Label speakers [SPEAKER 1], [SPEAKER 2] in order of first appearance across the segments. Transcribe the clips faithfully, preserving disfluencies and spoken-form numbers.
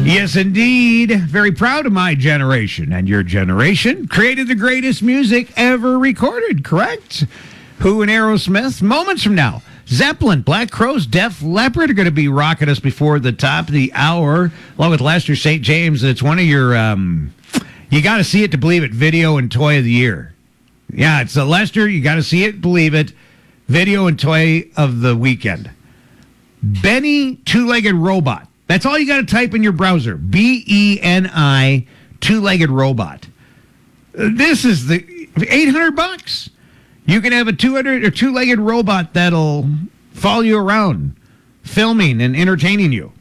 [SPEAKER 1] Yes, indeed. Very proud of my generation. And your generation created the greatest music ever recorded, correct? Who and Aerosmith? Moments from now. Zeppelin, Black Crowes, Def Leppard are going to be rocking us before the top of the hour, along with Lester Saint James. It's one of your, um, you got to see it to believe it, video and toy of the year. Yeah, it's a Lester, you got to see it, believe it, video and toy of the weekend. Benny Two-Legged Robot. That's all you got to type in your browser. B E N I, Two-Legged Robot. This is the eight hundred bucks. You can have a two hundred or two-legged robot that'll follow you around, filming and entertaining you.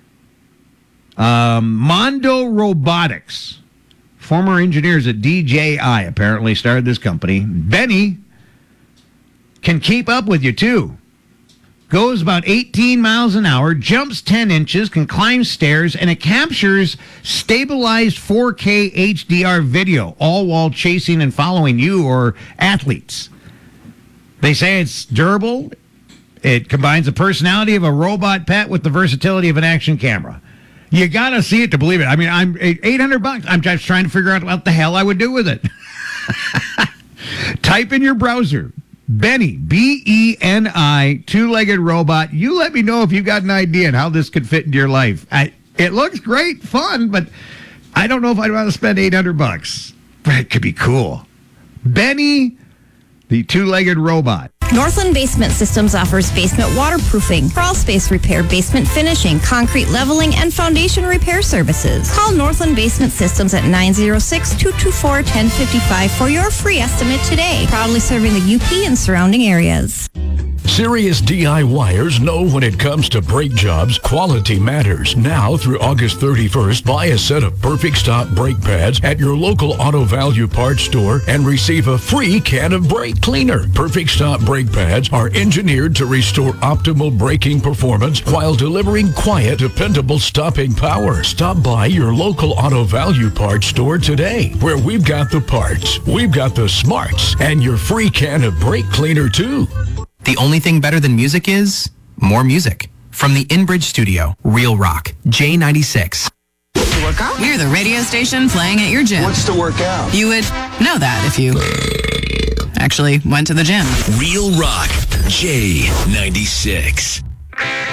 [SPEAKER 1] Um, Mondo Robotics, former engineers at D J I, apparently started this company. Benny can keep up with you, too. Goes about eighteen miles an hour, jumps ten inches, can climb stairs, and it captures stabilized four K H D R video, all while chasing and following you or athletes. They say it's durable. It combines the personality of a robot pet with the versatility of an action camera. You got to see it to believe it. I mean, I'm eight hundred bucks. I'm just trying to figure out what the hell I would do with it. Type in your browser, Benny, B E N I, two-legged robot. You let me know if you've got an idea on how this could fit into your life. I, it looks great, fun, but I don't know if I'd want to spend eight hundred bucks. But it could be cool. Benny, the two-legged robot.
[SPEAKER 2] Northland Basement Systems offers basement waterproofing, crawl space repair, basement finishing, concrete leveling, and foundation repair services. Call Northland Basement Systems at nine oh six, two two four, one oh five five for your free estimate today. Proudly serving the U P and surrounding areas.
[SPEAKER 3] Serious DIYers know when it comes to brake jobs, quality matters. Now through August thirty-first, buy a set of Perfect Stop brake pads at your local Auto Value Parts store and receive a free can of brake cleaner. Perfect Stop brake pads are engineered to restore optimal braking performance while delivering quiet, dependable stopping power. Stop by your local Auto Value Parts store today, where we've got the parts, we've got the smarts, and your free can of brake cleaner too.
[SPEAKER 4] The only thing better than music is more music. From the InBridge studio, Real Rock, J ninety-six.
[SPEAKER 5] Work out? We're the radio station playing at your gym.
[SPEAKER 6] What's to work out?
[SPEAKER 5] You would know that if you actually went to the gym.
[SPEAKER 7] Real Rock, J ninety-six.